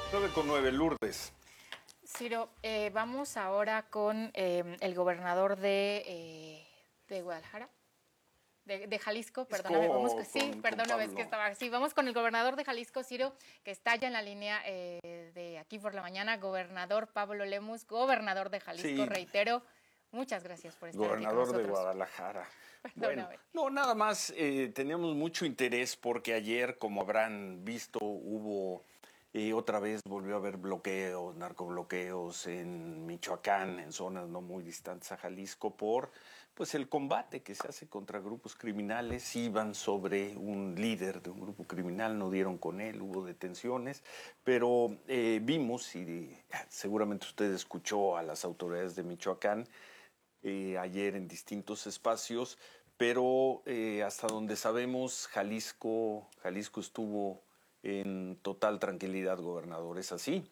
9:09, Lourdes. Ciro, vamos ahora con el gobernador de Guadalajara. De Jalisco, perdóname, perdóname, es que estaba así. Vamos con el gobernador de Jalisco, Ciro, que está ya en la línea de Aquí por la Mañana. Gobernador Pablo Lemus, gobernador de Jalisco, sí. Reitero, muchas gracias por estar aquí con nosotros. Gobernador de Guadalajara. Perdóname. Bueno, no, nada más teníamos mucho interés porque ayer, como habrán visto, hubo otra vez volvió a haber bloqueos, narcobloqueos en Michoacán, en zonas no muy distantes a Jalisco, por pues el combate que se hace contra grupos criminales. Iban sobre un líder de un grupo criminal, no dieron con él, hubo detenciones, pero vimos, y seguramente usted escuchó a las autoridades de Michoacán ayer en distintos espacios, pero hasta donde sabemos, Jalisco estuvo en total tranquilidad, gobernador. ¿Es así?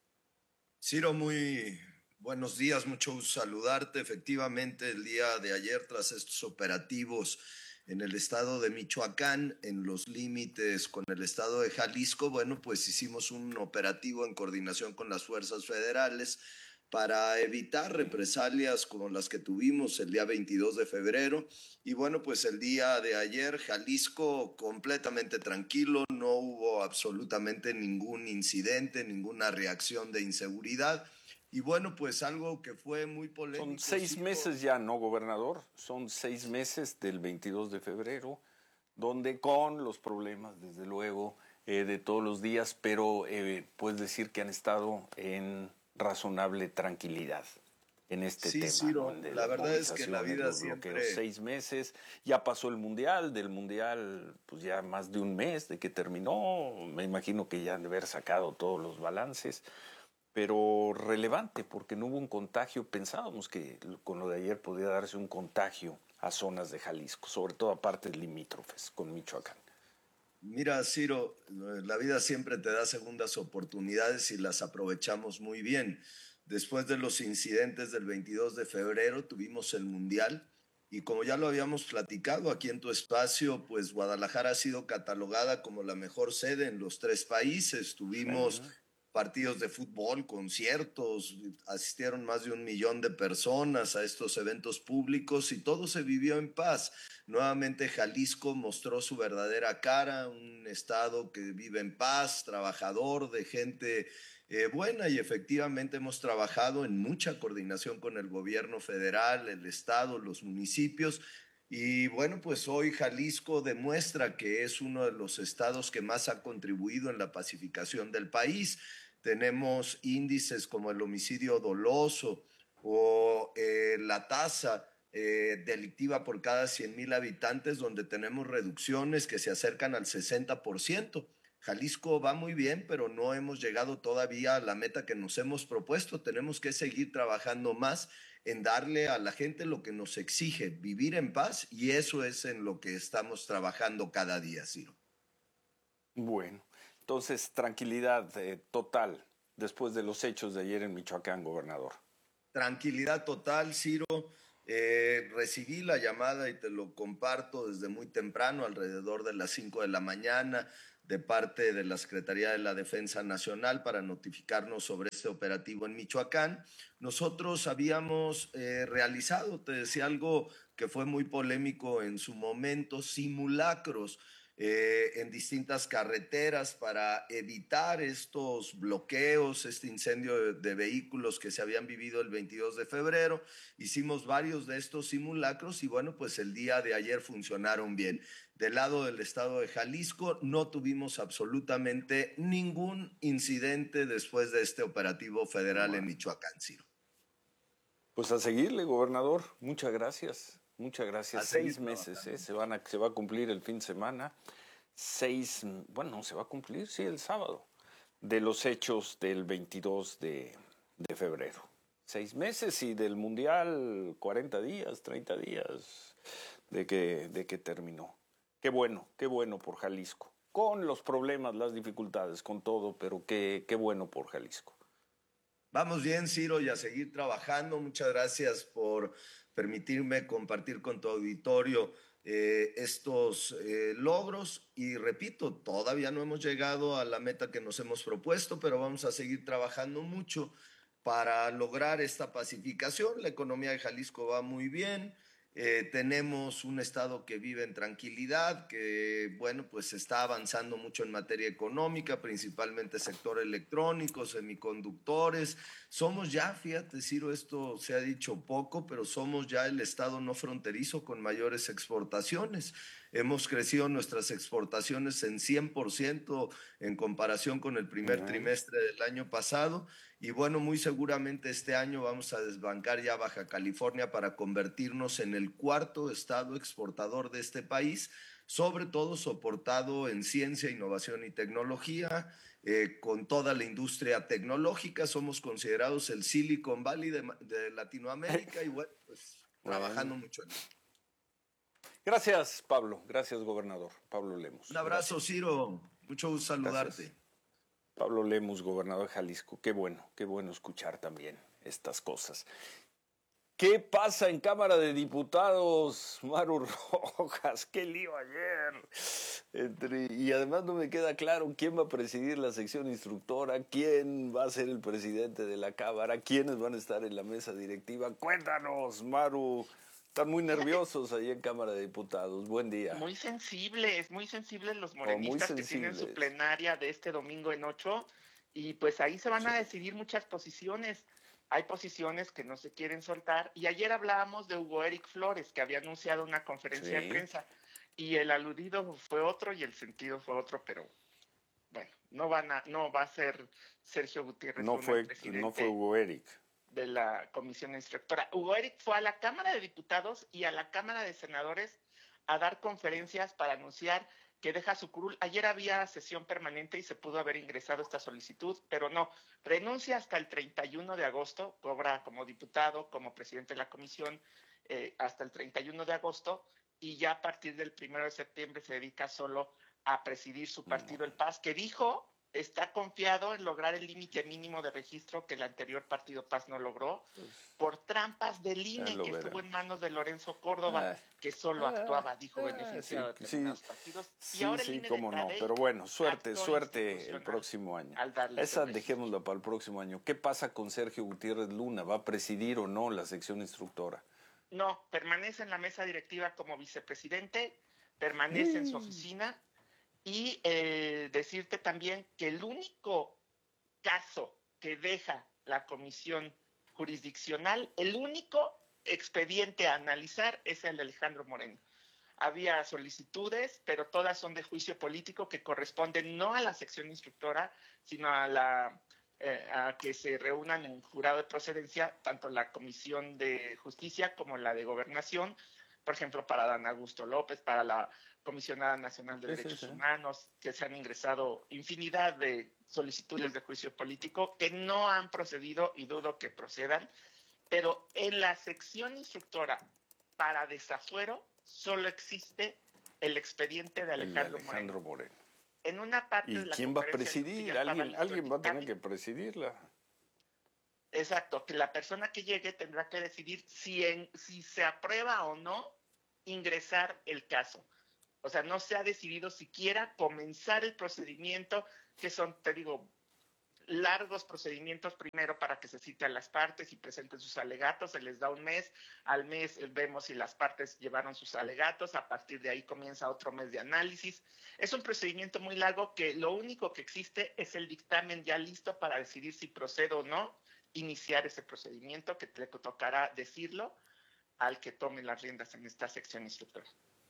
Ciro, muy buenos días, mucho gusto saludarte. Efectivamente, el día de ayer, tras estos operativos en el estado de Michoacán, en los límites con el estado de Jalisco, bueno, pues hicimos un operativo en coordinación con las fuerzas federales para evitar represalias como las que tuvimos el día 22 de febrero. Y bueno, pues el día de ayer Jalisco completamente tranquilo, no hubo absolutamente ningún incidente, ninguna reacción de inseguridad. Y bueno, pues algo que fue muy polémico. Son 6 meses ya, ¿no, gobernador? Son 6 meses del 22 de febrero, donde con los problemas, desde luego, de todos los días, pero puedes decir que han estado en razonable tranquilidad en este tema. Ciro, ¿no? la verdad es que la vida siempre... 6 meses, ya pasó el Mundial, del Mundial pues ya más de un mes de que terminó, me imagino que ya han de haber sacado todos los balances, pero relevante porque no hubo un contagio. Pensábamos que con lo de ayer podía darse un contagio a zonas de Jalisco, sobre todo a partes limítrofes con Michoacán. Mira, Ciro, la vida siempre te da segundas oportunidades y las aprovechamos muy bien. Después de los incidentes del 22 de febrero tuvimos el Mundial y como ya lo habíamos platicado aquí en tu espacio, pues Guadalajara ha sido catalogada como la mejor sede en los 3 países. Tuvimos partidos de fútbol, conciertos, asistieron más de 1 millón de personas a estos eventos públicos y todo se vivió en paz. Nuevamente Jalisco mostró su verdadera cara, un estado que vive en paz, trabajador, de gente buena, y efectivamente hemos trabajado en mucha coordinación con el gobierno federal, el estado, los municipios. Y bueno, pues hoy Jalisco demuestra que es uno de los estados que más ha contribuido en la pacificación del país. Tenemos índices como el homicidio doloso o la tasa delictiva por cada 100,000 habitantes, donde tenemos reducciones que se acercan al 60%. Jalisco va muy bien, pero no hemos llegado todavía a la meta que nos hemos propuesto. Tenemos que seguir trabajando más en darle a la gente lo que nos exige, vivir en paz, y eso es en lo que estamos trabajando cada día, Ciro. Bueno, entonces tranquilidad total después de los hechos de ayer en Michoacán, gobernador. Tranquilidad total, Ciro. Recibí la llamada y te lo comparto desde muy temprano, alrededor de las 5 de la mañana, de parte de la Secretaría de la Defensa Nacional para notificarnos sobre este operativo en Michoacán. Nosotros habíamos realizado, te decía, algo que fue muy polémico en su momento, simulacros en distintas carreteras para evitar estos bloqueos, este incendio de vehículos que se habían vivido el 22 de febrero. Hicimos varios de estos simulacros y bueno, pues el día de ayer funcionaron bien. Del lado del estado de Jalisco no tuvimos absolutamente ningún incidente después de este operativo federal en Michoacán, Ciro. Pues a seguirle, gobernador. Muchas gracias. Muchas gracias. 6 meses, se va a cumplir el fin de semana. Se va a cumplir, sí, el sábado, de los hechos del 22 de febrero. 6 meses y del Mundial 40 días, 30 días de que terminó. Qué bueno por Jalisco. Con los problemas, las dificultades, con todo, pero qué bueno por Jalisco. Vamos bien, Ciro, y a seguir trabajando. Muchas gracias por permitirme compartir con tu auditorio estos logros y repito, todavía no hemos llegado a la meta que nos hemos propuesto, pero vamos a seguir trabajando mucho para lograr esta pacificación. La economía de Jalisco va muy bien. Tenemos un estado que vive en tranquilidad, que bueno, pues está avanzando mucho en materia económica, principalmente sector electrónico, semiconductores. Somos ya, fíjate, Ciro, esto se ha dicho poco, pero somos ya el estado no fronterizo con mayores exportaciones. Hemos crecido nuestras exportaciones en 100% en comparación con el primer trimestre del año pasado. Y bueno, muy seguramente este año vamos a desbancar ya Baja California para convertirnos en el cuarto estado exportador de este país, sobre todo soportado en ciencia, innovación y tecnología, con toda la industria tecnológica. Somos considerados el Silicon Valley de Latinoamérica y bueno, pues trabajando mucho en ello. Gracias, Pablo. Gracias, gobernador. Pablo Lemus. Un abrazo, Gracias. Ciro. Mucho gusto saludarte. Gracias. Pablo Lemus, gobernador de Jalisco. Qué bueno escuchar también estas cosas. ¿Qué pasa en Cámara de Diputados, Maru Rojas? ¡Qué lío ayer! Y además no me queda claro quién va a presidir la sección instructora, quién va a ser el presidente de la Cámara, quiénes van a estar en la mesa directiva. Cuéntanos, Maru. Están muy nerviosos ahí en Cámara de Diputados. Buen día. Muy sensibles los morenistas que tienen su plenaria de este domingo en 8, y pues ahí se van a decidir muchas posiciones. Hay posiciones que no se quieren soltar, y ayer hablábamos de Hugo Eric Flores, que había anunciado una conferencia de prensa, y el aludido fue otro y el sentido fue otro, pero bueno, no va a ser Sergio Gutiérrez. No fue Hugo Eric. De la comisión instructora. Hugo Eric fue a la Cámara de Diputados y a la Cámara de Senadores a dar conferencias para anunciar que deja su curul. Ayer había sesión permanente y se pudo haber ingresado esta solicitud, pero no, renuncia hasta el 31 de agosto, cobra como diputado, como presidente de la comisión, hasta el 31 de agosto, y ya a partir del 1 de septiembre se dedica solo a presidir su partido, el PAS, que dijo está confiado en lograr el límite mínimo de registro que el anterior partido PAS no logró, por trampas del INE, que estuvo en manos de Lorenzo Córdoba, que solo actuaba, dijo, beneficio de determinados partidos. Y ahora el INE cómo no, pero bueno, suerte el próximo año. Esa dejémosla para el próximo año. ¿Qué pasa con Sergio Gutiérrez Luna? ¿Va a presidir o no la sección instructora? No, permanece en la mesa directiva como vicepresidente, permanece en su oficina. Y decirte también que el único caso que deja la comisión jurisdiccional, el único expediente a analizar es el de Alejandro Moreno. Había solicitudes, pero todas son de juicio político que corresponden no a la sección instructora, sino a que se reúnan en jurado de procedencia, tanto la Comisión de Justicia como la de Gobernación, por ejemplo, para Dan Augusto López, para la Comisionada Nacional de Derechos Humanos, que se han ingresado infinidad de solicitudes de juicio político que no han procedido y dudo que procedan, pero en la sección instructora para desafuero solo existe el expediente de Alejandro Moreno. En una parte de la ¿quién va a presidir? Alguien va a tener que presidirla. Exacto, que la persona que llegue tendrá que decidir si se aprueba o no ingresar el caso. O sea, no se ha decidido siquiera comenzar el procedimiento, que son, te digo, largos procedimientos primero para que se cite a las partes y presenten sus alegatos. Se les da un mes, al mes vemos si las partes llevaron sus alegatos, a partir de ahí comienza otro mes de análisis. Es un procedimiento muy largo que lo único que existe es el dictamen ya listo para decidir si procede o no iniciar ese procedimiento, que le tocará decirlo al que tome las riendas en esta sección instructora.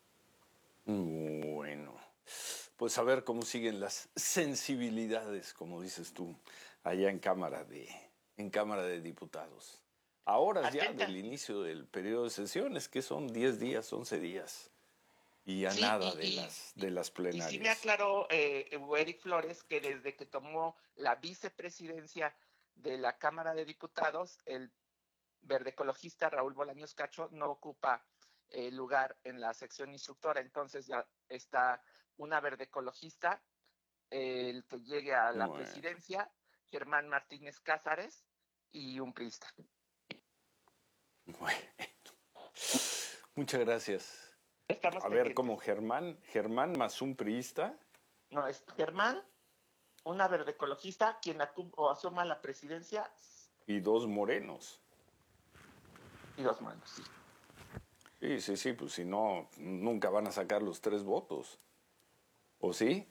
Bueno, pues a ver cómo siguen las sensibilidades, como dices tú, allá en Cámara de Diputados. Ahora ya del inicio del periodo de sesiones, que son 10 días, 11 días, y ya nada de las plenarias. Y sí me aclaró Eric Flores que desde que tomó la vicepresidencia de la Cámara de Diputados, el verde ecologista Raúl Bolaños Cacho no ocupa lugar en la sección instructora, entonces ya está una verde ecologista, el que llegue a la presidencia, Germán Martínez Cázares, y un priista. Bueno. Muchas gracias. Estamos A ver, ¿cómo Germán más un priista? No, es Germán, una verde ecologista, quien asuma la presidencia. Y 2 morenos. Y 2 manos, sí. Sí, pues si no, nunca van a sacar los 3 votos. ¿O sí?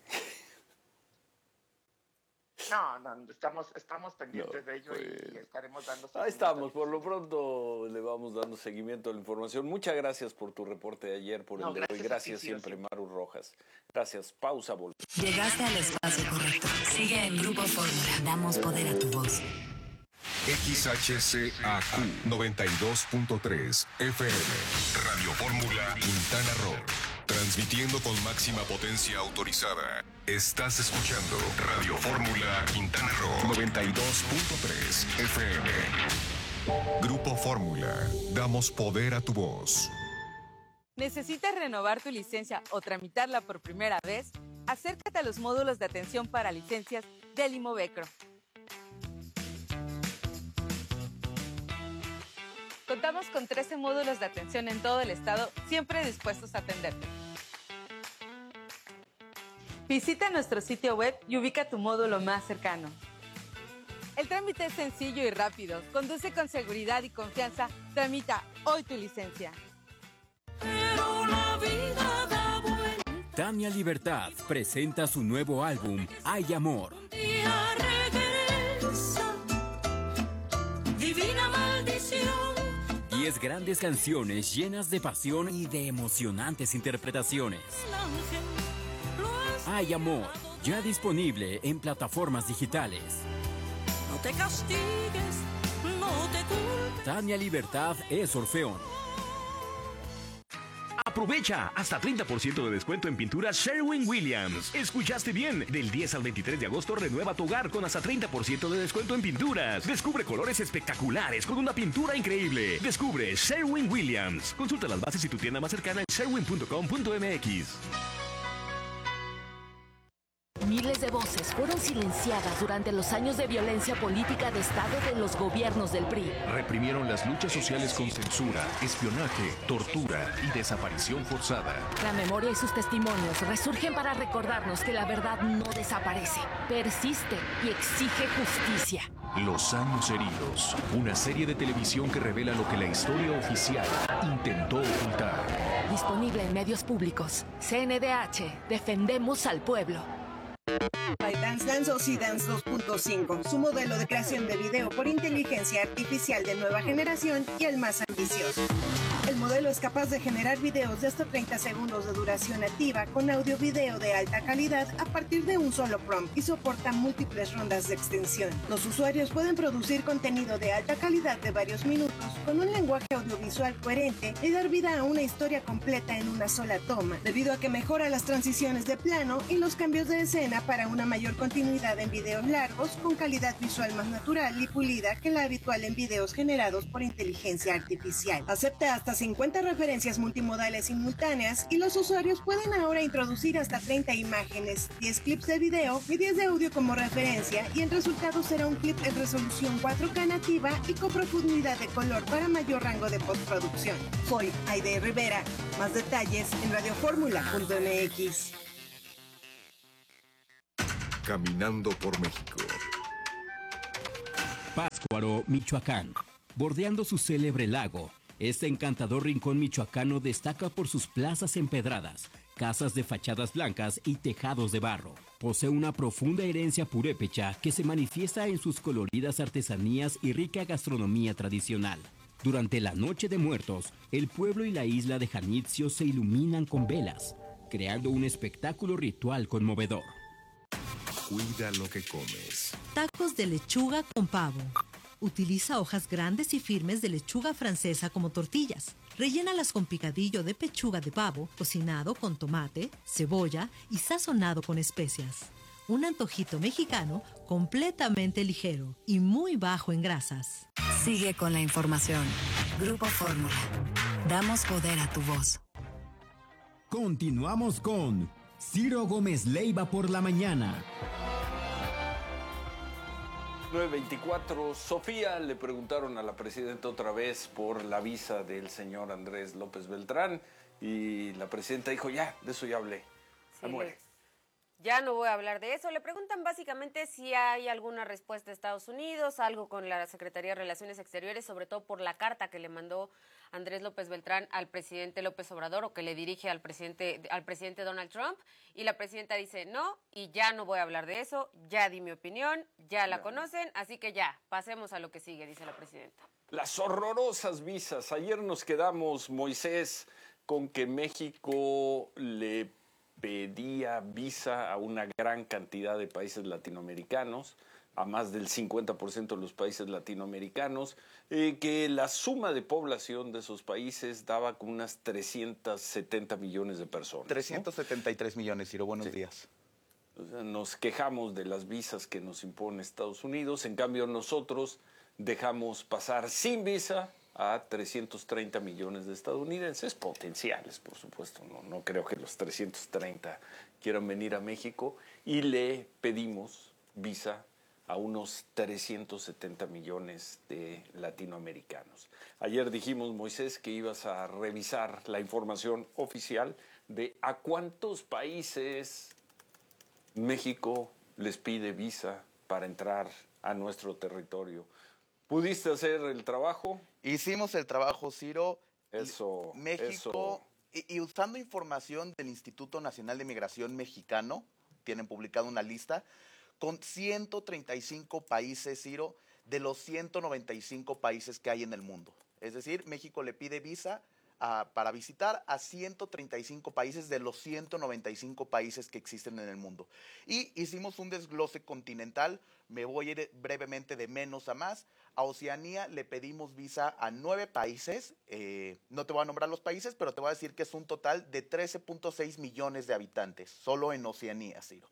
No, estamos pendientes de ello y estaremos dando seguimiento. Ahí estamos, por lo pronto le vamos dando seguimiento a la información. Muchas gracias por tu reporte de ayer, por el de hoy. Gracias siempre, Maru Rojas. Gracias, pausa, volvemos. Llegaste al espacio correcto. Sigue en Grupo Fórmula. Damos poder a tu voz. XHCAQ 92.3 FM. Radio Fórmula Quintana Roo. Transmitiendo con máxima potencia autorizada. Estás escuchando Radio Fórmula Quintana Roo 92.3 FM. Grupo Fórmula. Damos poder a tu voz. ¿Necesitas renovar tu licencia o tramitarla por primera vez? Acércate a los módulos de atención para licencias del Imovecro. Contamos con 13 módulos de atención en todo el estado, siempre dispuestos a atenderte. Visita nuestro sitio web y ubica tu módulo más cercano. El trámite es sencillo y rápido. Conduce con seguridad y confianza. Tramita hoy tu licencia. Pero la vida da vuelta. Tania Libertad presenta su nuevo álbum, Hay Amor. Un día regresa, divina maldición. 10 grandes canciones llenas de pasión y de emocionantes interpretaciones. Hay Amor, ya disponible en plataformas digitales. No te castigues, no te culpes. Tania Libertad es Orfeón. Aprovecha hasta 30% de descuento en pinturas Sherwin-Williams. Escuchaste bien, del 10 al 23 de agosto renueva tu hogar con hasta 30% de descuento en pinturas. Descubre colores espectaculares con una pintura increíble. Descubre Sherwin-Williams. Consulta las bases y tu tienda más cercana en sherwin.com.mx. Miles de voces fueron silenciadas durante los años de violencia política de Estado de los gobiernos del PRI. Reprimieron las luchas sociales con censura, espionaje, tortura y desaparición forzada. La memoria y sus testimonios resurgen para recordarnos que la verdad no desaparece, persiste y exige justicia. Los años heridos. Una serie de televisión que revela lo que la historia oficial intentó ocultar. Disponible en medios públicos. CNDH. Defendemos al pueblo. ByteDance lanzó Seedance 2.5, su modelo de creación de video por inteligencia artificial de nueva generación y el más ambicioso. El modelo es capaz de generar videos de hasta 30 segundos de duración nativa con audio-video de alta calidad a partir de un solo prompt y soporta múltiples rondas de extensión. Los usuarios pueden producir contenido de alta calidad de varios minutos con un lenguaje audiovisual coherente y dar vida a una historia completa en una sola toma, debido a que mejora las transiciones de plano y los cambios de escena para una mayor continuidad en videos largos con calidad visual más natural y pulida que la habitual en videos generados por inteligencia artificial. Acepta hasta 50 referencias multimodales simultáneas y los usuarios pueden ahora introducir hasta 30 imágenes, 10 clips de video y 10 de audio como referencia, y el resultado será un clip en resolución 4K nativa y con profundidad de color para mayor rango de postproducción. Soy Aide Rivera. Más detalles en radioformula.mx. Caminando por México. Pátzcuaro, Michoacán. Bordeando su célebre lago, este encantador rincón michoacano destaca por sus plazas empedradas, casas de fachadas blancas y tejados de barro. Posee una profunda herencia purépecha que se manifiesta en sus coloridas artesanías y rica gastronomía tradicional. Durante la Noche de Muertos, el pueblo y la isla de Janitzio se iluminan con velas, creando un espectáculo ritual conmovedor. Cuida lo que comes. Tacos de lechuga con pavo. Utiliza hojas grandes y firmes de lechuga francesa como tortillas. Rellénalas con picadillo de pechuga de pavo, cocinado con tomate, cebolla y sazonado con especias. Un antojito mexicano completamente ligero y muy bajo en grasas. Sigue con la información. Grupo Fórmula. Damos poder a tu voz. Continuamos con Ciro Gómez Leiva por la mañana. 9:24. Sofía, le preguntaron a la presidenta otra vez por la visa del señor Andrés López Beltrán y la presidenta dijo, ya, de eso ya hablé. Sí, muere. Ya no voy a hablar de eso. Le preguntan básicamente si hay alguna respuesta de Estados Unidos, algo con la Secretaría de Relaciones Exteriores, sobre todo por la carta que le mandó Andrés López Beltrán al presidente López Obrador, o que le dirige al presidente Donald Trump, y la presidenta dice no, y ya no voy a hablar de eso, ya di mi opinión, ya la conocen, así que ya, pasemos a lo que sigue, dice la presidenta. Las horrorosas visas. Ayer nos quedamos, Moisés, con que México le pedía visa a una gran cantidad de países latinoamericanos, a más del 50% de los países latinoamericanos, que la suma de población de esos países daba como unas 370 millones de personas. 373 millones, Ciro, buenos días. O sea, nos quejamos de las visas que nos impone Estados Unidos, en cambio nosotros dejamos pasar sin visa a 330 millones de estadounidenses potenciales, por supuesto. No creo que los 330 quieran venir a México, y le pedimos visa a unos 370 millones de latinoamericanos. Ayer dijimos, Moisés, que ibas a revisar la información oficial de a cuántos países México les pide visa para entrar a nuestro territorio. ¿Pudiste hacer el trabajo? Hicimos el trabajo, Ciro. Eso, México, eso. Y usando información del Instituto Nacional de Migración Mexicano, tienen publicado una lista, con 135 países, Ciro, de los 195 países que hay en el mundo. Es decir, México le pide visa para visitar a 135 países de los 195 países que existen en el mundo. Y hicimos un desglose continental, me voy a ir brevemente de menos a más. A Oceanía le pedimos visa a 9 países, no te voy a nombrar los países, pero te voy a decir que es un total de 13.6 millones de habitantes, solo en Oceanía, Ciro.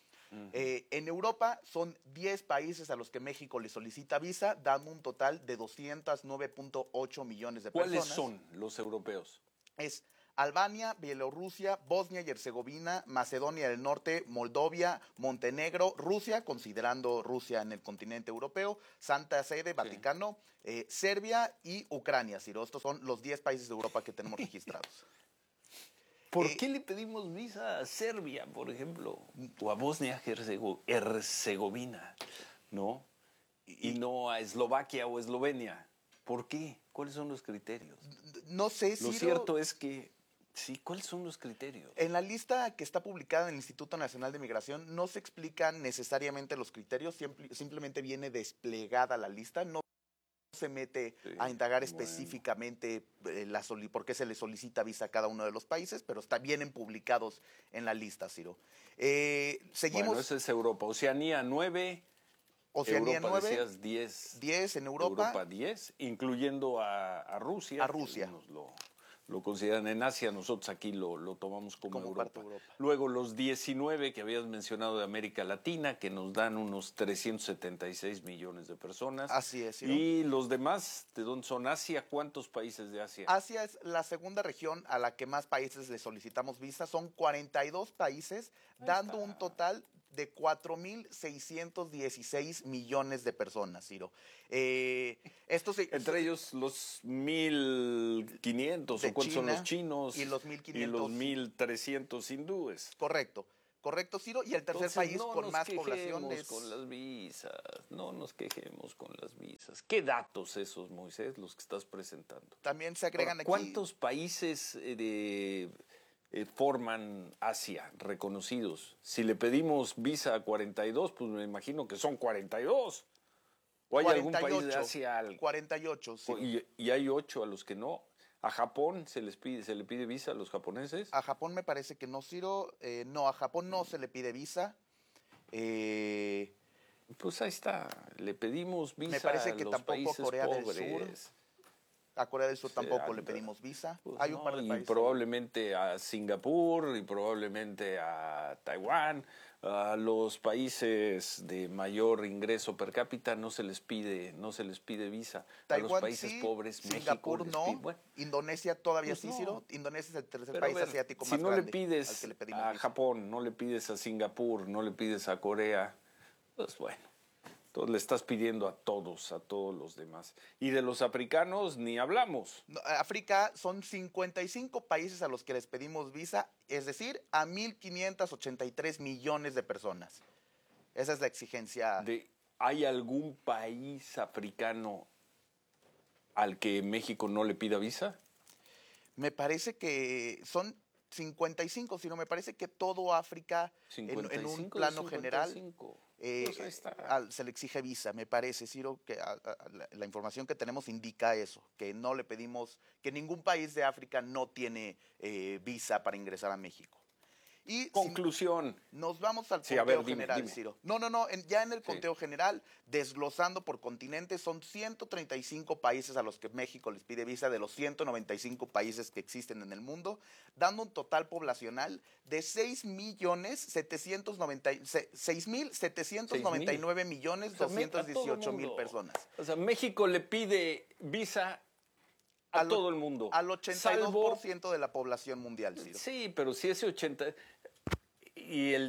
En Europa son 10 países a los que México le solicita visa, dando un total de 209.8 millones de personas. ¿Cuáles son los europeos? Es Albania, Bielorrusia, Bosnia y Herzegovina, Macedonia del Norte, Moldovia, Montenegro, Rusia, considerando Rusia en el continente europeo, Santa Sede, Vaticano, Serbia y Ucrania, Ciro. Estos son los 10 países de Europa que tenemos registrados. ¿Por qué le pedimos visa a Serbia, por ejemplo, o a Bosnia-Herzegovina, ¿no? Y no a Eslovaquia o Eslovenia? ¿Por qué? ¿Cuáles son los criterios? No sé, Ciro. Lo cierto es que, sí, ¿cuáles son los criterios? En la lista que está publicada en el Instituto Nacional de Migración no se explican necesariamente los criterios, simplemente viene desplegada la lista, no se mete a indagar específicamente por qué se le solicita visa a cada uno de los países, pero están bien publicados en la lista, Ciro. Seguimos. Bueno, ese es Europa. Oceanía 9. Oceanía Europa 9. Decías 10. 10 en Europa. Europa 10, incluyendo a Rusia. A Rusia. Lo consideran en Asia, nosotros aquí lo tomamos como Europa. Parte de Europa. Luego los 19 que habías mencionado de América Latina, que nos dan unos 376 millones de personas. Así es, Ciro. Y los demás, ¿de dónde son? Asia, ¿cuántos países de Asia? Asia es la segunda región a la que más países le solicitamos visa. Son 42 países, dando un total de 4.616 millones de personas, Ciro. Entre ellos los 1.500, ¿o cuántos son los chinos? Y los 1.500. Y los 1.300 hindúes. Correcto, Ciro. Y el tercer país con más población es... con las visas, no nos quejemos con las visas. ¿Qué datos esos, Moisés, los que estás presentando? También se agregan aquí... ¿Cuántos países forman Asia reconocidos? Si le pedimos visa a 42, pues me imagino que son 42. ¿O hay 48, algún país de Asia? 48, sí. ¿Y hay 8 a los que no? ¿A Japón se le pide visa a los japoneses? A Japón me parece que no, Ciro. No, a Japón no se le pide visa. Pues ahí está. Le pedimos visa me parece que a los tampoco países a Corea pobres. del Sur. A Corea del Sur tampoco le pedimos visa. Pues hay un par de países. Y probablemente a Singapur, y probablemente a Taiwán. A los países de mayor ingreso per cápita no se les pide visa. Taiwán, a los países sí, pobres, Singapur México no, les pide, Indonesia todavía pues sí, no. Ciro. Indonesia es el tercer Pero país a ver, asiático si más no grande. le pides al que le pedimos a visa. Japón, no le pides a Singapur, no le pides a Corea, pues bueno. Entonces le estás pidiendo a todos los demás. Y de los africanos ni hablamos. No, África son 55 países a los que les pedimos visa, es decir, a 1.583 millones de personas. Esa es la exigencia. ¿Hay algún país africano al que México no le pida visa? Me parece que son 55, sino me parece que todo África, 55, en un plano 55. general, Pues ahí está. se le exige visa. Me parece, Ciro, que la información que tenemos indica eso, que no le pedimos, que ningún país de África no tiene visa para ingresar a México. Y conclusión. Nos vamos al Sí, conteo dime, general, dime. Ciro. No, ya en el conteo general, desglosando por continente, son 135 países a los que México les pide visa de los 195 países que existen en el mundo, dando un total poblacional de 6.799.218.000 personas. O sea, México le pide visa a todo el mundo. Al 82% de la población mundial, Ciro. Sí, pero si ese 80... Y el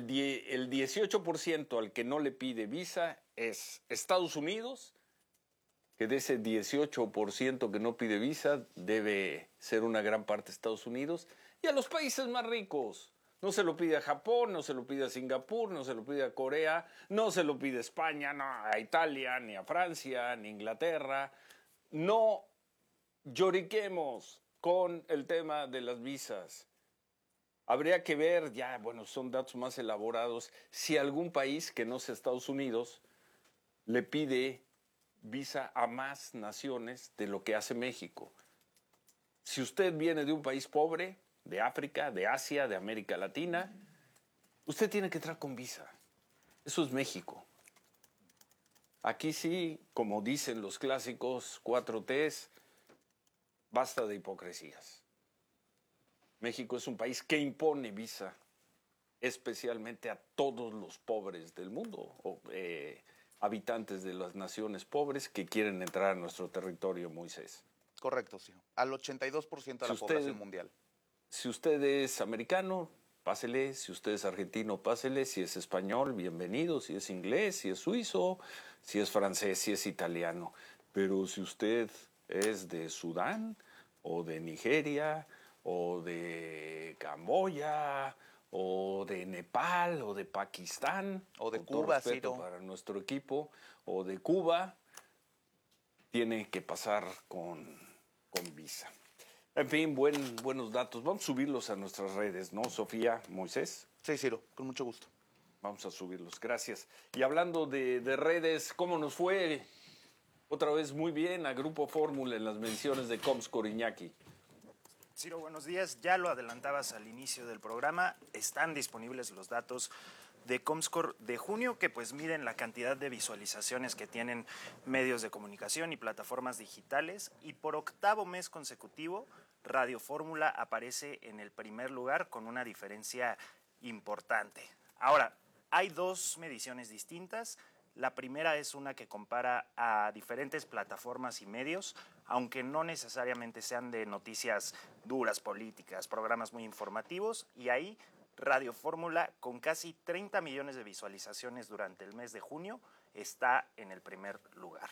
18% al que no le pide visa es Estados Unidos, que de ese 18% que no pide visa debe ser una gran parte Estados Unidos, y a los países más ricos. No se lo pide a Japón, no se lo pide a Singapur, no se lo pide a Corea, no se lo pide a España, no a Italia, ni a Francia, ni a Inglaterra. No lloriquemos con el tema de las visas. Habría que ver, son datos más elaborados, si algún país que no sea Estados Unidos le pide visa a más naciones de lo que hace México. Si usted viene de un país pobre, de África, de Asia, de América Latina, usted tiene que entrar con visa. Eso es México. Aquí sí, como dicen los clásicos 4Ts, basta de hipocresías. México es un país que impone visa, especialmente a todos los pobres del mundo, habitantes de las naciones pobres que quieren entrar a nuestro territorio, Moisés. Correcto, sí. Al 82% de la población mundial. Si usted es americano, pásele. Si usted es argentino, pásele. Si es español, bienvenido. Si es inglés, si es suizo, si es francés, si es italiano. Pero si usted es de Sudán o de Nigeria o de Camboya, o de Nepal, o de Pakistán, o de con todo Cuba, respeto Ciro, para nuestro equipo, o de Cuba, tiene que pasar con visa. En fin, buenos datos. Vamos a subirlos a nuestras redes, ¿no, Sofía, Moisés? Sí, Ciro, con mucho gusto. Vamos a subirlos, gracias. Y hablando de redes, ¿cómo nos fue? Otra vez muy bien a Grupo Fórmula en las menciones de Comscore, Iñaki. Ciro, buenos días. Ya lo adelantabas al inicio del programa. Están disponibles los datos de Comscore de junio, que pues miden la cantidad de visualizaciones que tienen medios de comunicación y plataformas digitales. Y por octavo mes consecutivo, Radio Fórmula aparece en el primer lugar con una diferencia importante. Ahora, hay dos mediciones distintas. La primera es una que compara a diferentes plataformas y medios, aunque no necesariamente sean de noticias duras, políticas, programas muy informativos, y ahí Radio Fórmula, con casi 30 millones de visualizaciones durante el mes de junio, está en el primer lugar.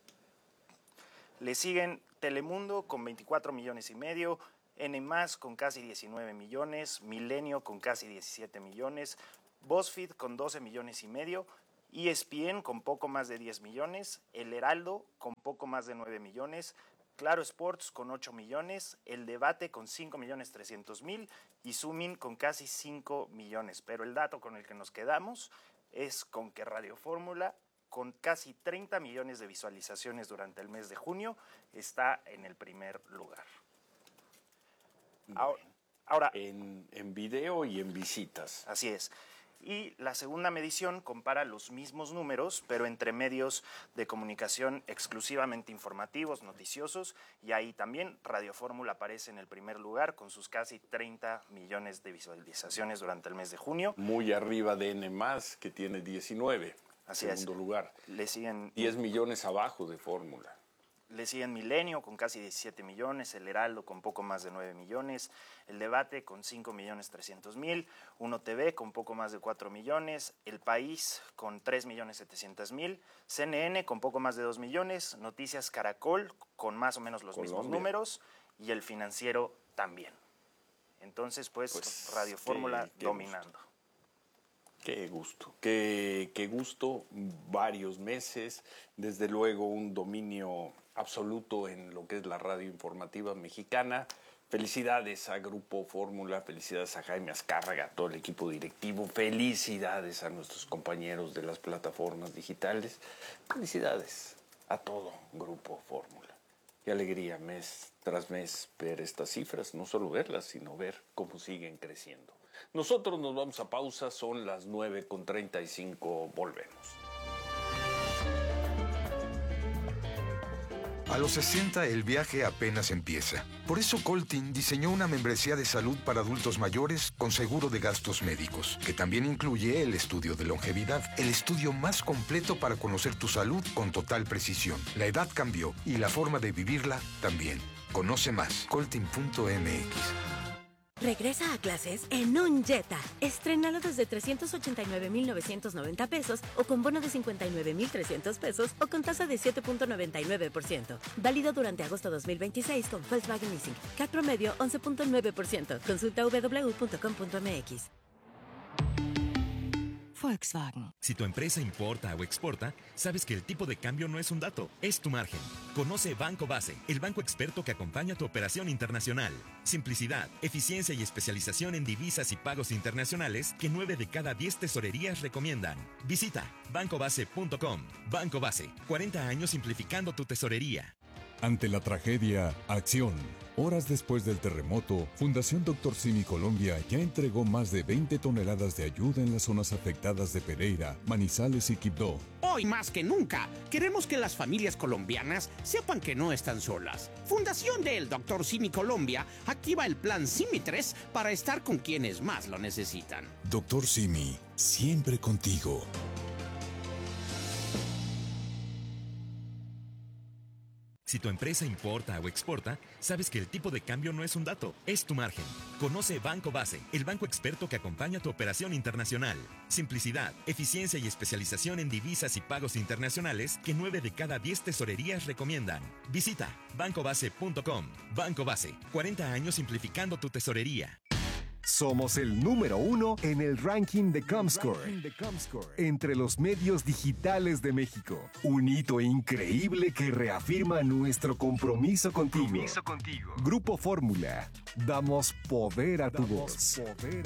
Le siguen Telemundo con 24 millones y medio, N+ con casi 19 millones, Milenio con casi 17 millones, BuzzFeed con 12 millones y medio, ESPN con poco más de 10 millones, El Heraldo con poco más de 9 millones, Claro Sports con 8 millones, El Debate con 5.300.000 y Sumin con casi 5 millones. Pero el dato con el que nos quedamos es con que Radio Fórmula, con casi 30 millones de visualizaciones durante el mes de junio, está en el primer lugar. Ahora, en video y en visitas. Así es. Y la segunda medición compara los mismos números, pero entre medios de comunicación exclusivamente informativos, noticiosos, y ahí también Radio Fórmula aparece en el primer lugar con sus casi 30 millones de visualizaciones durante el mes de junio. Muy arriba de N+, que tiene 19, Así segundo lugar. Le siguen 10 millones abajo de Fórmula. Le siguen Milenio con casi 17 millones, El Heraldo con poco más de 9 millones, El Debate con 5.300.000, Uno TV con poco más de 4 millones, El País con 3.700.000, CNN con poco más de 2 millones, Noticias Caracol con más o menos los mismos números y El Financiero también. Entonces, pues Radio Fórmula dominando. Qué gusto, varios meses, desde luego un dominio absoluto en lo que es la radio informativa mexicana. Felicidades a Grupo Fórmula, felicidades a Jaime Azcárraga, a todo el equipo directivo, felicidades a nuestros compañeros de las plataformas digitales, felicidades a todo Grupo Fórmula. Qué alegría mes tras mes ver estas cifras, no solo verlas, sino ver cómo siguen creciendo. Nosotros nos vamos a pausa, son las 9:35, volvemos. A los 60 el viaje apenas empieza. Por eso Coltin diseñó una membresía de salud para adultos mayores con seguro de gastos médicos, que también incluye el estudio de longevidad, el estudio más completo para conocer tu salud con total precisión. La edad cambió y la forma de vivirla también. Conoce más, coltin.mx. Regresa a clases en un Jetta. Estrénalo desde 389,990 pesos o con bono de 59,300 pesos o con tasa de 7.99%. Válido durante agosto 2026 con Volkswagen Leasing. CAT promedio 11.9%. Consulta www.com.mx. Volkswagen. Si tu empresa importa o exporta, sabes que el tipo de cambio no es un dato, es tu margen. Conoce Banco Base, el banco experto que acompaña tu operación internacional. Simplicidad, eficiencia y especialización en divisas y pagos internacionales que 9 de cada 10 tesorerías recomiendan. Visita bancobase.com. Banco Base, 40 años simplificando tu tesorería. Ante la tragedia, acción. Horas después del terremoto, Fundación Dr. Simi Colombia ya entregó más de 20 toneladas de ayuda en las zonas afectadas de Pereira, Manizales y Quibdó. Hoy más que nunca, queremos que las familias colombianas sepan que no están solas. Fundación del Dr. Simi Colombia activa el plan Simi 3 para estar con quienes más lo necesitan. Dr. Simi, siempre contigo. Si tu empresa importa o exporta, sabes que el tipo de cambio no es un dato, es tu margen. Conoce Banco Base, el banco experto que acompaña tu operación internacional. Simplicidad, eficiencia y especialización en divisas y pagos internacionales que 9 de cada 10 tesorerías recomiendan. Visita bancobase.com. Banco Base, 40 años simplificando tu tesorería. Somos el número 1 en el ranking de Comscore, entre los medios digitales de México. Un hito increíble que reafirma nuestro compromiso contigo. Grupo Fórmula. Damos poder a tu voz.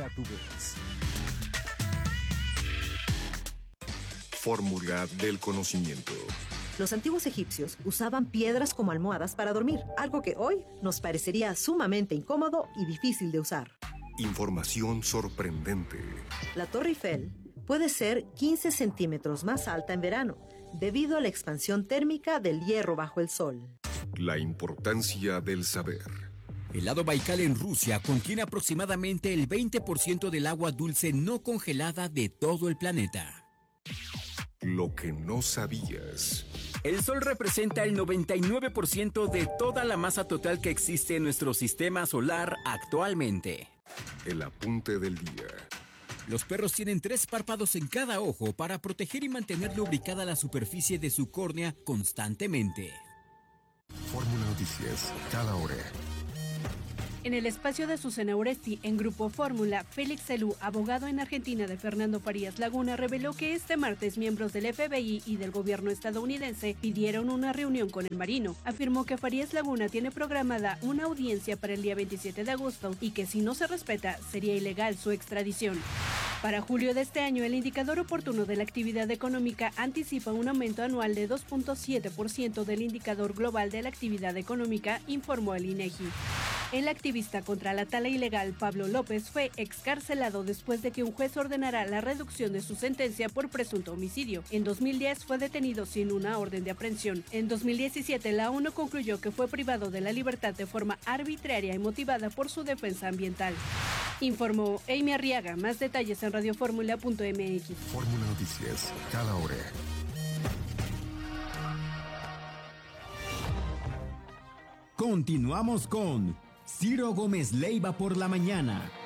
Fórmula del conocimiento. Los antiguos egipcios usaban piedras como almohadas para dormir, algo que hoy nos parecería sumamente incómodo y difícil de usar. Información sorprendente. La Torre Eiffel puede ser 15 centímetros más alta en verano, debido a la expansión térmica del hierro bajo el sol. La importancia del saber. El lago Baikal en Rusia contiene aproximadamente el 20% del agua dulce no congelada de todo el planeta. Lo que no sabías. El Sol representa el 99% de toda la masa total que existe en nuestro sistema solar actualmente. El apunte del día. Los perros tienen 3 párpados en cada ojo para proteger y mantener lubricada la superficie de su córnea constantemente. Fórmula Noticias, cada hora. En el espacio de Susana Uresti, en Grupo Fórmula, Félix Celú, abogado en Argentina de Fernando Farías Laguna, reveló que este martes miembros del FBI y del gobierno estadounidense pidieron una reunión con el marino. Afirmó que Farías Laguna tiene programada una audiencia para el día 27 de agosto y que si no se respeta, sería ilegal su extradición. Para julio de este año, el indicador oportuno de la actividad económica anticipa un aumento anual de 2.7% del indicador global de la actividad económica, informó el INEGI. El activista contra la tala ilegal Pablo López fue excarcelado después de que un juez ordenara la reducción de su sentencia por presunto homicidio. En 2010 fue detenido sin una orden de aprehensión. En 2017 la ONU concluyó que fue privado de la libertad de forma arbitraria y motivada por su defensa ambiental. Informó Amy Arriaga. Más detalles en radioformula.mx. Fórmula Noticias, cada hora. Continuamos con Ciro Gómez Leiva por la mañana.